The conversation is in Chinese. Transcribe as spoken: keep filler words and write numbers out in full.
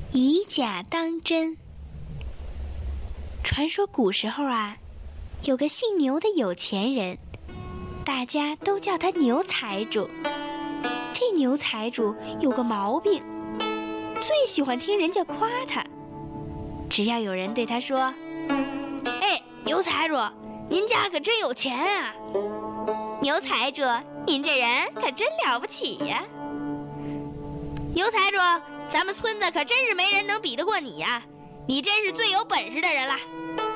以假当真。传说古时候啊，有个姓牛的有钱人，大家都叫他牛财主。这牛财主有个毛病，最喜欢听人家夸他。只要有人对他说：“哎，牛财主，您家可真有钱啊！牛财主，您这人可真了不起呀！牛财主，咱们村子可真是没人能比得过你呀！你真是最有本事的人了。”